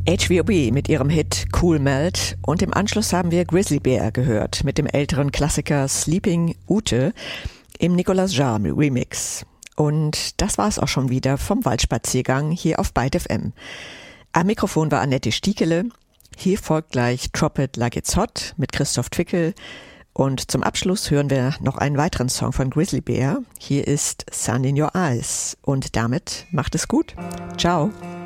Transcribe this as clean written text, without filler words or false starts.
HVOB mit ihrem Hit Cool Melt und im Anschluss haben wir Grizzly Bear gehört mit dem älteren Klassiker Sleeping Ute im Nicolas Jaar Remix. Und das war es auch schon wieder vom Waldspaziergang hier auf Byte FM. Am Mikrofon war Annette Stiekele. Hier folgt gleich Drop It Like It's Hot mit Christoph Twickel. Und zum Abschluss hören wir noch einen weiteren Song von Grizzly Bear. Hier ist Sun in Your Eyes. Und damit macht es gut. Ciao.